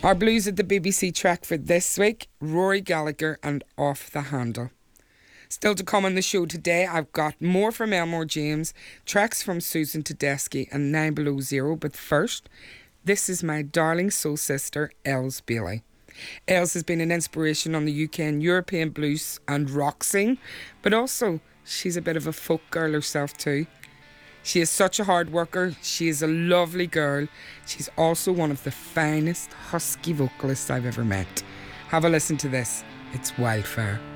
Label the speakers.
Speaker 1: Our blues at the BBC track for this week, Rory Gallagher and Off the Handle. Still to come on the show today, I've got more from Elmore James, tracks from Susan Tedeschi and 9 Below Zero, but first, this is my darling soul sister, Els Bailey. Els has been an inspiration on the UK and European blues and rock scene, but also she's a bit of a folk girl herself too. She is such a hard worker, she is a lovely girl, she's also one of the finest husky vocalists I've ever met. Have a listen to this, it's Wildfire.